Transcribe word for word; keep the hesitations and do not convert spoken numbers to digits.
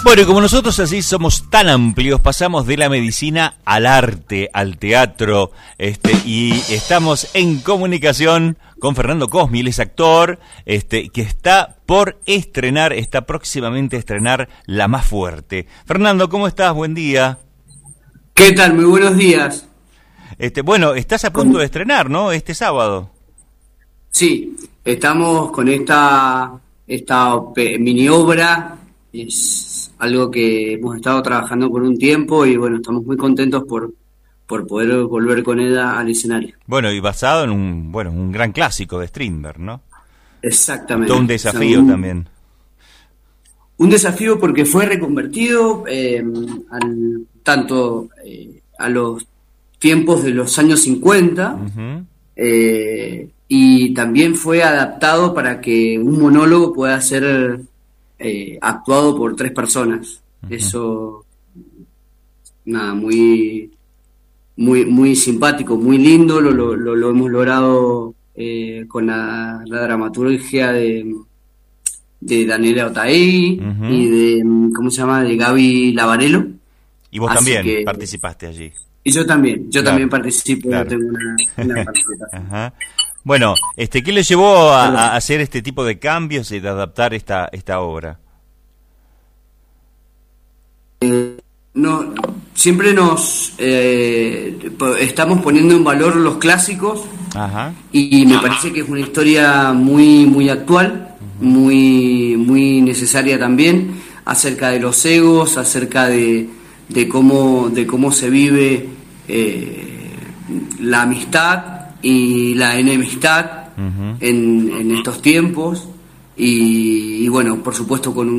Bueno, y como nosotros así somos tan amplios, pasamos de la medicina al arte, al teatro, este, y estamos en comunicación con Fernando Cosmi, él es actor, este, que está por estrenar, está próximamente a estrenar La Más Fuerte. Fernando, ¿cómo estás? Buen día. ¿Qué tal? Muy buenos días. Este, bueno, estás a punto de estrenar, ¿no? Este sábado. Sí, estamos con esta, esta mini obra. Es algo que hemos estado trabajando por un tiempo y bueno, estamos muy contentos por, por poder volver con ella al escenario. Bueno, y basado en un, bueno, un gran clásico de Strindberg, ¿no? Exactamente. Todo un desafío, o sea, un, también. Un desafío porque fue reconvertido eh, al, tanto eh, a los tiempos de los años cincuenta, uh-huh. eh, y también fue adaptado para que un monólogo pueda ser eh, actuado por tres personas. Uh-huh. Eso, nada, muy, muy, muy simpático, muy lindo, lo, lo, lo, lo hemos logrado eh, con la, la dramaturgia de, de Daniela Otaegui, uh-huh. y de, ¿cómo se llama?, de Gaby Lavarello. Y vos Así también que, participaste allí. Y yo también, yo claro, también participo, claro. Tengo una, una participación. Ajá. Bueno, este, ¿qué le llevó a, a hacer este tipo de cambios y de adaptar esta, esta obra? Eh, no, siempre nos eh, estamos poniendo en valor los clásicos. Ajá. Y me parece que es una historia muy, muy actual, uh-huh. muy, muy necesaria también, acerca de los egos, acerca de de cómo de cómo se vive eh, la amistad y la enemistad uh-huh. en, en estos tiempos y, y bueno, por supuesto con un